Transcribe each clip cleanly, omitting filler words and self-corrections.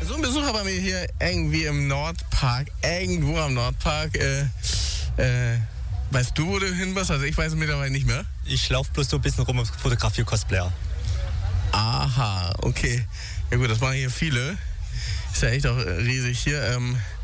So ein Besucher bei mir hier irgendwie im Nordpark, irgendwo am Nordpark. Weißt du, wo du hin bist? Also ich weiß es mittlerweile nicht mehr. Ich laufe bloß so ein bisschen rum und fotografiere Cosplayer. Aha, okay. Ja gut, das machen hier viele. Ist ja echt auch riesig hier.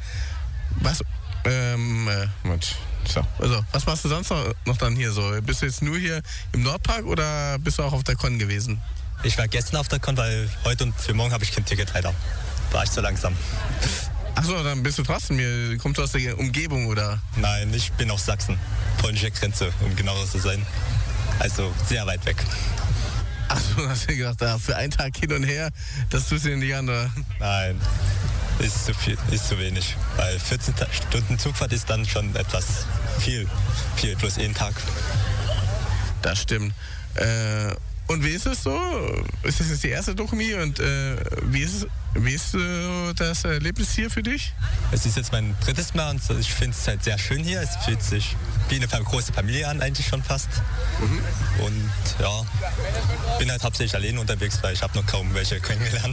Was machst du sonst noch dann hier so? Bist du jetzt nur hier im Nordpark oder bist du auch auf der Con gewesen? Ich war gestern auf der Con, weil heute und für morgen habe ich kein Ticket leider. War ich zu langsam. Achso, dann bist du trotzdem hier. Kommst du aus der Umgebung oder? Nein, ich bin aus Sachsen. Polnische Grenze, um genauer zu sein. Also sehr weit weg. Achso, hast du gedacht, für einen Tag hin und her, das tust du dir nicht an, oder? Nein, ist zu viel, ist zu wenig. Weil 14 Stunden Zugfahrt ist dann schon etwas viel plus jeden Tag. Das stimmt. Und wie ist es so? Ist das jetzt die erste Dokumie und wie ist das Erlebnis hier für dich? Es ist jetzt mein drittes Mal und ich finde es halt sehr schön hier. Es fühlt sich wie eine große Familie an, eigentlich schon fast. Mhm. Und ja, bin halt hauptsächlich allein unterwegs, weil ich habe noch kaum welche kennengelernt.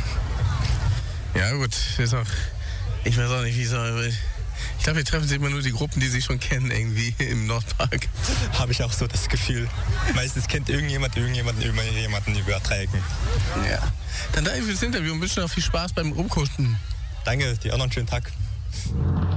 Ja gut, ist auch, ich weiß auch nicht, wie so. Ich glaube, wir treffen sich immer nur die Gruppen, die sich schon kennen, irgendwie im Nordpark. Habe ich auch so das Gefühl. Meistens kennt irgendjemanden über Dreiecken. Ja. Dann danke fürs Interview und wünsche noch viel Spaß beim Rumkuschen. Danke, dir auch noch einen schönen Tag.